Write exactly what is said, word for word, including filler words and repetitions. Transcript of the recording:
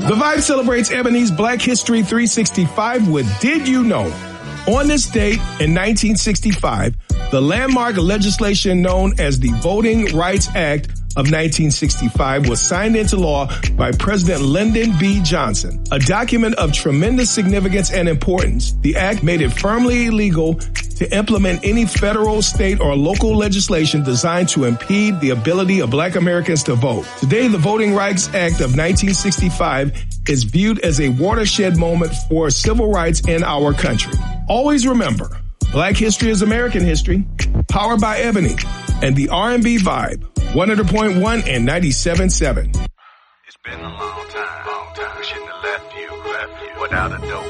The Vibe celebrates Ebony's Black History three sixty-five with Did You Know? On this date in nineteen sixty-five, the landmark legislation known as the Voting Rights Act of nineteen sixty-five was signed into law by President Lyndon B. Johnson. A document of tremendous significance and importance, the act made it firmly illegal to implement any federal, state, or local legislation designed to impede the ability of Black Americans to vote. Today, the Voting Rights Act of nineteen sixty-five is viewed as a watershed moment for civil rights in our country. Always remember, Black history is American history. Powered by Ebony and the R and B Vibe, one hundred point one and ninety-seven point seven. It's been a long time, long time. We shouldn't have left you, left you without a dope